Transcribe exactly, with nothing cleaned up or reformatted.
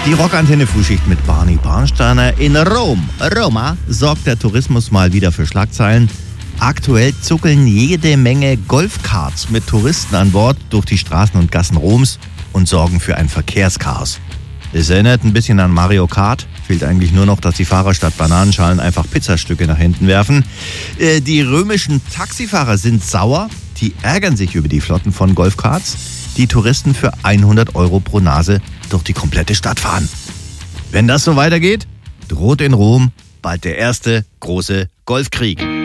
Die Rockantenne-Frühschicht mit Barney Barnsteiner. In Rom, Roma, sorgt der Tourismus mal wieder für Schlagzeilen. Aktuell zuckeln jede Menge Golfkarts mit Touristen an Bord durch die Straßen und Gassen Roms und sorgen für ein Verkehrschaos. Es erinnert ein bisschen an Mario Kart. Fehlt eigentlich nur noch, dass die Fahrer statt Bananenschalen einfach Pizzastücke nach hinten werfen. Äh, die römischen Taxifahrer sind sauer. Die ärgern sich über die Flotten von Golfkarts, die Touristen für hundert Euro pro Nase durch die komplette Stadt fahren. Wenn das so weitergeht, droht in Rom bald der erste große Golfkrieg.